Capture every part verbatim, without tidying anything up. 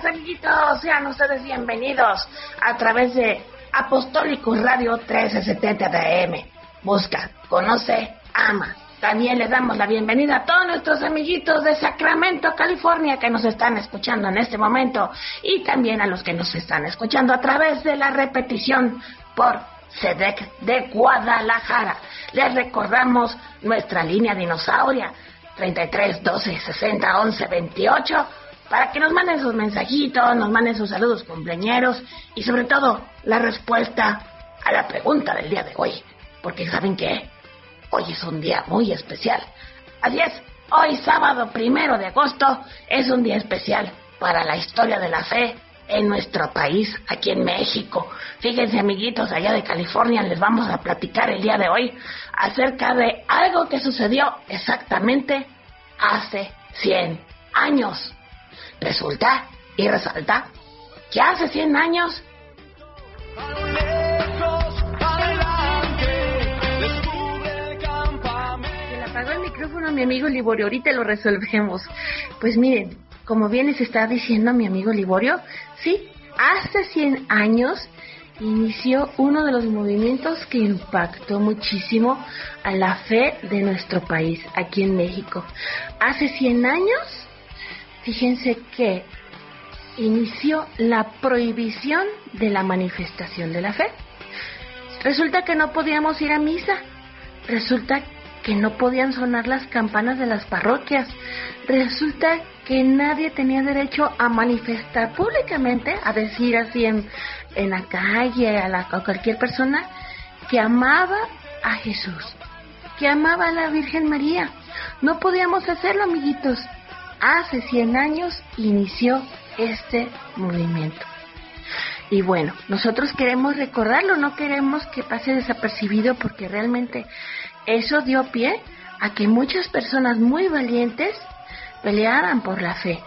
días, amiguitos. Sean ustedes bienvenidos a través de Apostólicos Radio trece setenta A M. Busca, conoce, ama. También les damos la bienvenida a todos nuestros amiguitos de Sacramento, California, que nos están escuchando en este momento, y también a los que nos están escuchando a través de la repetición por C E D E C de Guadalajara. Les recordamos nuestra línea dinosauria treinta y tres, doce, sesenta, once, veintiocho, para que nos manden sus mensajitos, nos manden sus saludos cumpleañeros y sobre todo la respuesta a la pregunta del día de hoy. Porque ¿saben qué? Hoy es un día muy especial. Así es, hoy sábado primero de agosto es un día especial para la historia de la fe en nuestro país, aquí en México. Fíjense, amiguitos allá de California, les vamos a platicar el día de hoy acerca de algo que sucedió exactamente hace cien años. Resulta y resalta que hace cien años se le apagó el micrófono a mi amigo Liborio. Ahorita lo resolvemos. Pues miren, como bien les está diciendo mi amigo Liborio, sí, hace cien años inició uno de los movimientos que impactó muchísimo a la fe de nuestro país, aquí en México. Hace cien años, fíjense que inició la prohibición de la manifestación de la fe. Resulta que no podíamos ir a misa, resulta que no podían sonar las campanas de las parroquias, resulta que nadie tenía derecho a manifestar públicamente, a decir así en, en la calle, a, la, a cualquier persona, que amaba a Jesús, que amaba a la Virgen María. No podíamos hacerlo, amiguitos. Hace cien años inició este movimiento. Y bueno, nosotros queremos recordarlo, no queremos que pase desapercibido, porque realmente eso dio pie a que muchas personas muy valientes pelearan por la fe,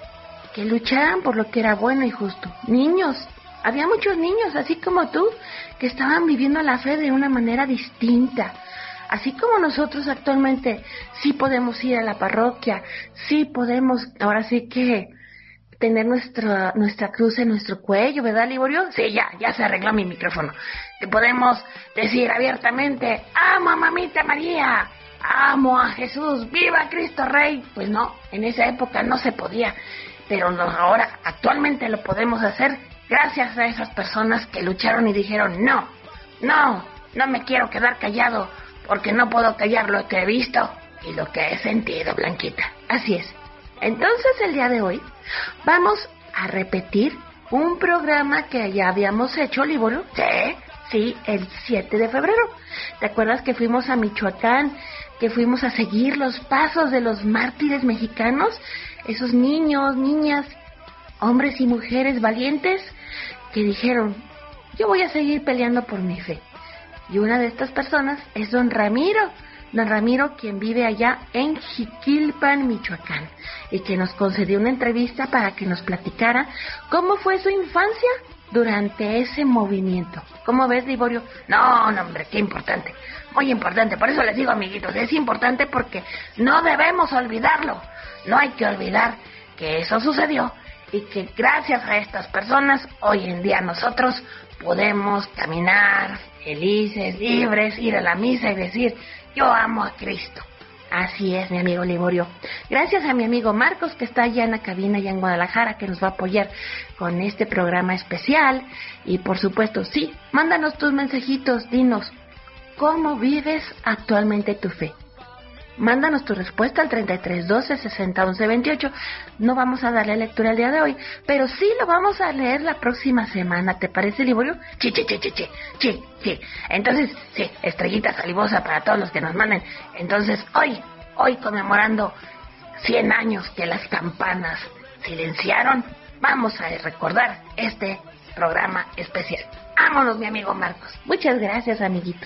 que lucharan por lo que era bueno y justo. Niños, había muchos niños, así como tú, que estaban viviendo la fe de una manera distinta. Así como nosotros actualmente sí podemos ir a la parroquia, sí podemos, ahora sí que tener nuestra nuestra cruz en nuestro cuello, ¿verdad, Liborio? Sí, ya, ya se arregló mi micrófono. Que podemos decir abiertamente, amo a Mamita María, amo a Jesús, viva Cristo Rey. Pues no, en esa época no se podía, pero no, ahora actualmente lo podemos hacer gracias a esas personas que lucharon y dijeron, no, no, no me quiero quedar callado, porque no puedo callar lo que he visto y lo que he sentido, Blanquita. Así es. Entonces el día de hoy vamos a repetir un programa que ya habíamos hecho, Liborio. Sí, sí, el siete de febrero. ¿Te acuerdas que fuimos a Michoacán, que fuimos a seguir los pasos de los mártires mexicanos? Esos niños, niñas, hombres y mujeres valientes que dijeron, yo voy a seguir peleando por mi fe. Y una de estas personas es don Ramiro, don Ramiro, quien vive allá en Jiquilpan, Michoacán, y que nos concedió una entrevista para que nos platicara cómo fue su infancia durante ese movimiento. ¿Cómo ves, Liborio? No, no, hombre, qué importante, muy importante. Por eso les digo, amiguitos, es importante porque no debemos olvidarlo. No hay que olvidar que eso sucedió y que gracias a estas personas, hoy en día nosotros podemos caminar felices, libres, ir a la misa y decir, yo amo a Cristo. Así es, mi amigo Liborio. Gracias a mi amigo Marcos, que está allá en la cabina, allá en Guadalajara, que nos va a apoyar con este programa especial. Y por supuesto, sí, mándanos tus mensajitos, dinos, ¿cómo vives actualmente tu fe? Mándanos tu respuesta al treinta y tres, doce, sesenta, once, veintiocho. No vamos a darle lectura el día de hoy, pero sí lo vamos a leer la próxima semana. ¿Te parece, Liborio? Sí, sí, sí, sí, sí, sí. Entonces, sí, estrellita salivosa para todos los que nos manden. Entonces, hoy, hoy conmemorando cien años que las campanas silenciaron, vamos a recordar este programa especial. Vámonos, mi amigo Marcos. Muchas gracias, amiguitos.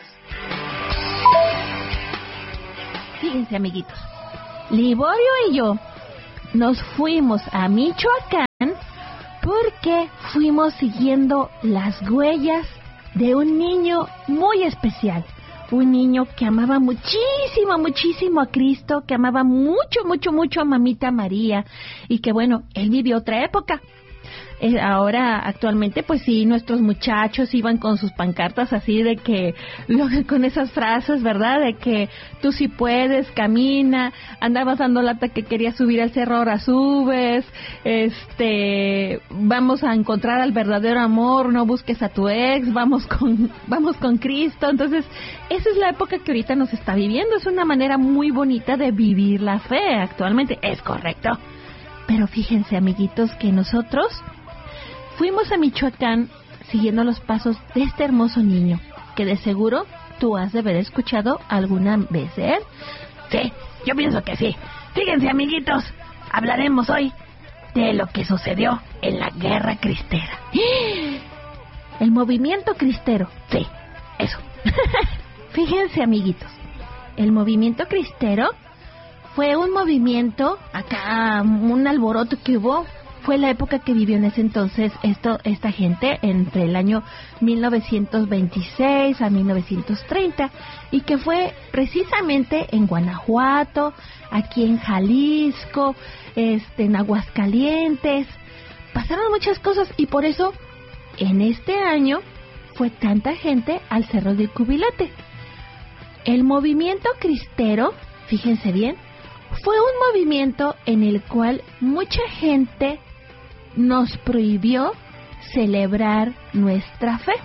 Fíjense, amiguitos, Liborio y yo nos fuimos a Michoacán porque fuimos siguiendo las huellas de un niño muy especial, un niño que amaba muchísimo, muchísimo a Cristo, que amaba mucho, mucho, mucho a Mamita María, y que bueno, él vivió otra época. Eh, ahora, actualmente, pues sí, nuestros muchachos iban con sus pancartas así de que, con esas frases, ¿verdad? De que tú sí puedes, camina, andabas dando lata que querías subir al cerro, ahora subes, este, vamos a encontrar al verdadero amor, no busques a tu ex, vamos con, vamos con Cristo. Entonces, esa es la época que ahorita nos está viviendo, es una manera muy bonita de vivir la fe actualmente, es correcto. Pero fíjense, amiguitos, que nosotros fuimos a Michoacán siguiendo los pasos de este hermoso niño, que de seguro tú has de haber escuchado alguna vez de él. Sí, yo pienso que sí. Fíjense, amiguitos, hablaremos hoy de lo que sucedió en la Guerra Cristera. El movimiento cristero. Sí, eso. Fíjense, amiguitos, el movimiento cristero fue un movimiento, acá un alboroto que hubo. Fue la época que vivió en ese entonces esto, esta gente, entre el año mil novecientos veintiséis a mil novecientos treinta, y que fue precisamente en Guanajuato, aquí en Jalisco, este, en Aguascalientes. Pasaron muchas cosas y por eso en este año fue tanta gente al Cerro del Cubilete. El movimiento cristero, fíjense bien, fue un movimiento en el cual mucha gente nos prohibió celebrar nuestra fe.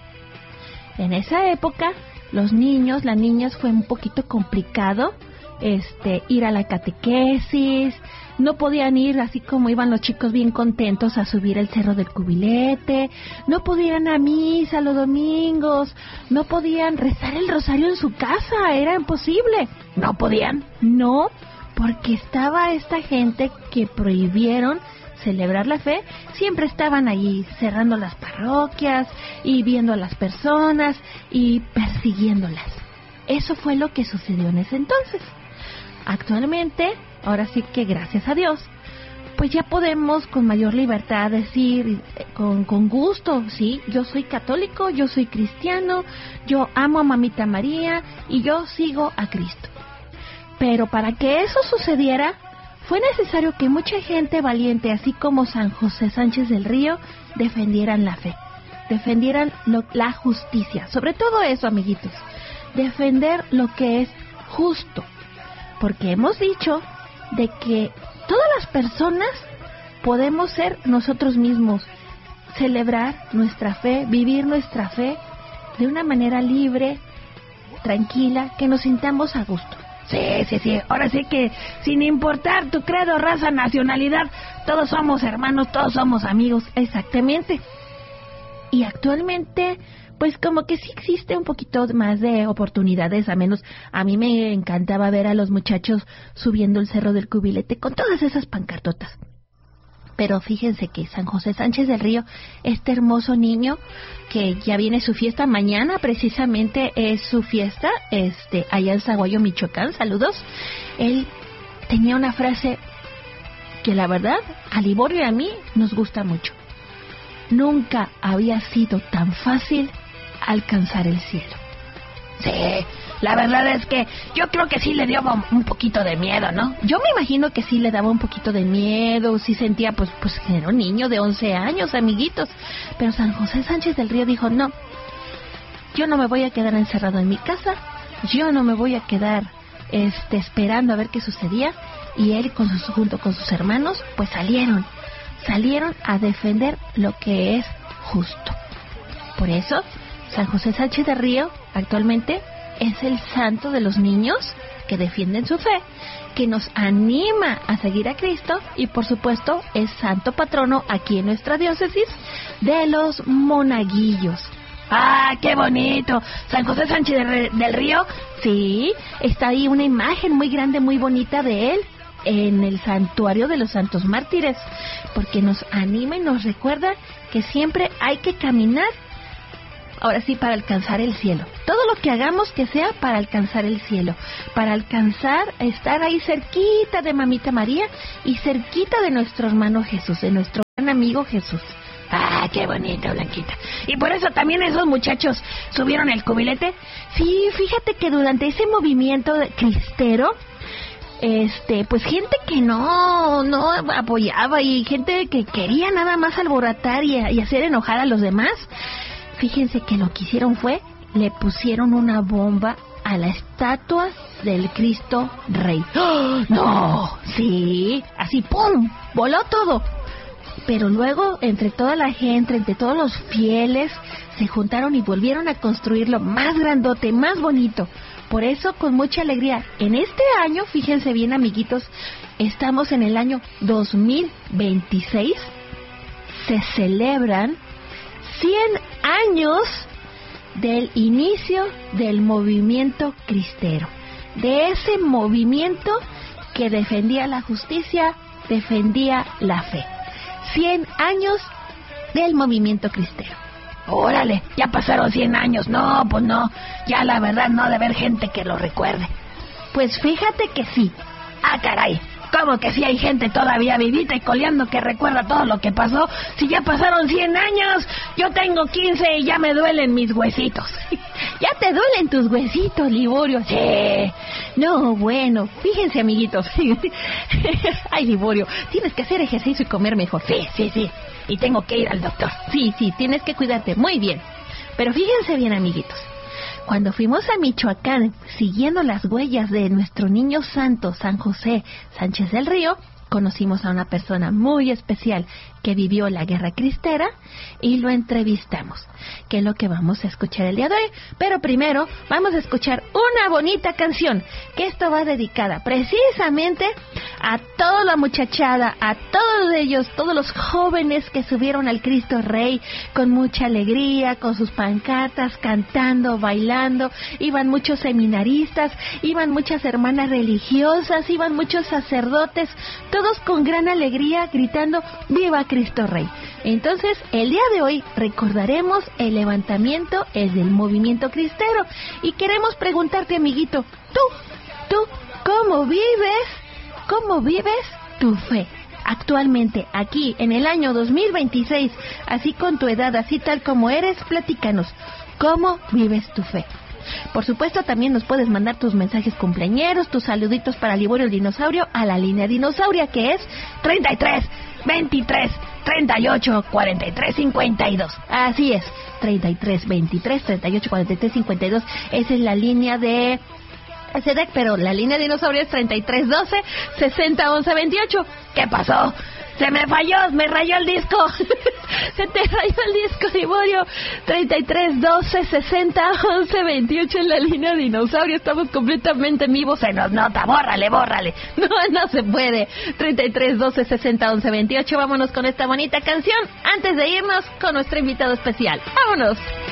En esa época, los niños, las niñas, fue un poquito complicado este ir a la catequesis, no podían ir así como iban los chicos bien contentos a subir el Cerro del Cubilete, no podían a misa los domingos, no podían rezar el rosario en su casa, era imposible. ¿No podían? No, porque estaba esta gente que prohibieron celebrar la fe. Siempre estaban allí cerrando las parroquias y viendo a las personas y persiguiéndolas. Eso fue lo que sucedió en ese entonces. Actualmente, ahora sí que gracias a Dios, pues ya podemos con mayor libertad decir con, con gusto, sí, yo soy católico, yo soy cristiano, yo amo a Mamita María y yo sigo a Cristo. Pero para que eso sucediera, fue necesario que mucha gente valiente, así como San José Sánchez del Río, defendieran la fe, defendieran lo, la justicia. Sobre todo eso, amiguitos, defender lo que es justo. Porque hemos dicho de que todas las personas podemos ser nosotros mismos, celebrar nuestra fe, vivir nuestra fe de una manera libre, tranquila, que nos sintamos a gusto. Sí, sí, sí. Ahora sí que sin importar tu credo, raza, nacionalidad, todos somos hermanos, todos somos amigos. Exactamente. Y actualmente, pues como que sí existe un poquito más de oportunidades, a menos a mí me encantaba ver a los muchachos subiendo el Cerro del Cubilete con todas esas pancartotas. Pero fíjense que San José Sánchez del Río, este hermoso niño, que ya viene su fiesta mañana, precisamente es su fiesta, este, allá en Zaguayo, Michoacán, saludos. Él tenía una frase que la verdad, a Liborio y a mí nos gusta mucho. Nunca había sido tan fácil alcanzar el cielo. Sí, la verdad es que yo creo que sí le dio un poquito de miedo, ¿no? Yo me imagino que sí le daba un poquito de miedo, sí sentía, pues, pues era un niño de once años, amiguitos. Pero San José Sánchez del Río dijo, no, yo no me voy a quedar encerrado en mi casa, yo no me voy a quedar este, esperando a ver qué sucedía. Y él, con sus, junto con sus hermanos, pues salieron, salieron a defender lo que es justo. Por eso, San José Sánchez del Río, actualmente, es el santo de los niños que defienden su fe, que nos anima a seguir a Cristo y, por supuesto, es santo patrono aquí en nuestra diócesis de los monaguillos. ¡Ah, qué bonito! San José Sánchez del Río. Sí, está ahí una imagen muy grande, muy bonita de él en el santuario de los santos mártires, porque nos anima y nos recuerda que siempre hay que caminar, ahora sí, para alcanzar el cielo. Todo lo que hagamos que sea para alcanzar el cielo, para alcanzar, estar ahí cerquita de Mamita María y cerquita de nuestro hermano Jesús, de nuestro gran amigo Jesús. ¡Ah, qué bonito, Blanquita! ¿Y por eso también esos muchachos subieron el cubilete? Sí, fíjate que durante ese movimiento cristero, este, pues gente que no, no apoyaba y gente que quería nada más alborotar y, y hacer enojar a los demás. Fíjense que lo que hicieron fue, le pusieron una bomba a la estatua del Cristo Rey. ¡Oh, no! Sí, así ¡pum! Voló todo. Pero luego, entre toda la gente, entre todos los fieles, se juntaron y volvieron a construirlo más grandote, más bonito. Por eso, con mucha alegría, en este año, fíjense bien, amiguitos, estamos en el año dos mil veintiséis, se celebran cien años del inicio del movimiento cristero, de ese movimiento que defendía la justicia, defendía la fe. cien años del movimiento cristero. Órale, ya pasaron cien años. No, pues no, ya la verdad no ha de haber gente que lo recuerde. Pues fíjate que sí. Ah, caray, ¿cómo que sí hay gente todavía vivita y coleando que recuerda todo lo que pasó? Si ya pasaron cien años, yo tengo quince y ya me duelen mis huesitos. ¿Ya te duelen tus huesitos, Liborio? Sí. No, bueno, fíjense, amiguitos. Ay, Liborio, tienes que hacer ejercicio y comer mejor. Sí, sí, sí. Y tengo que ir al doctor. Sí, sí, tienes que cuidarte muy bien. Pero fíjense bien, amiguitos. Cuando fuimos a Michoacán, siguiendo las huellas de nuestro niño santo, San José Sánchez del Río, conocimos a una persona muy especial que vivió la guerra cristera y lo entrevistamos, que es lo que vamos a escuchar el día de hoy. Pero primero vamos a escuchar una bonita canción, que esto va dedicada precisamente a toda la muchachada, a todos ellos, todos los jóvenes que subieron al Cristo Rey con mucha alegría, con sus pancartas, cantando, bailando. Iban muchos seminaristas, iban muchas hermanas religiosas, iban muchos sacerdotes, todos con gran alegría gritando ¡Viva Cristo Rey! Entonces, el día de hoy recordaremos el levantamiento el del movimiento cristero y queremos preguntarte, amiguito, tú, tú, ¿cómo vives? ¿Cómo vives tu fe? Actualmente, aquí, en el año dos mil veintiséis, así con tu edad, así tal como eres, platícanos, ¿cómo vives tu fe? Por supuesto, también nos puedes mandar tus mensajes cumpleañeros, tus saluditos para Liborio el Dinosaurio a la línea dinosauria, que es treinta y tres, veintitrés, treinta y ocho, cuarenta y tres, cincuenta y dos. Así es, treinta y tres, veintitrés, treinta y ocho, cuarenta y tres, cincuenta y dos. Esa es la línea de S D E C, pero la línea dinosauria es treinta y tres, doce, sesenta, once, veintiocho. ¿Qué pasó? Se me falló, me rayó el disco. Se te rayó el disco, Liborio. treinta y tres, doce, sesenta, once, veintiocho en la línea dinosaurio. Estamos completamente en vivo. Se nos nota, bórrale, bórrale. No, no se puede. treinta y tres, doce, sesenta, once, veintiocho. Vámonos con esta bonita canción antes de irnos con nuestro invitado especial. ¡Vámonos!